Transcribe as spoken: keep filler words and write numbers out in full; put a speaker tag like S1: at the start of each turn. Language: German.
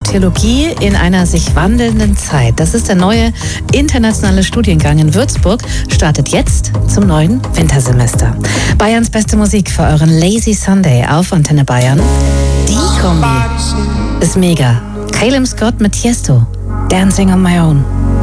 S1: Theologie in einer sich wandelnden Zeit. Das ist der neue internationale Studiengang in Würzburg. Startet jetzt zum neuen Wintersemester. Bayerns beste Musik für euren Lazy Sunday auf Antenne Bayern. Die Kombi ist mega. Caleb Scott mit Tiesto. Dancing on my own.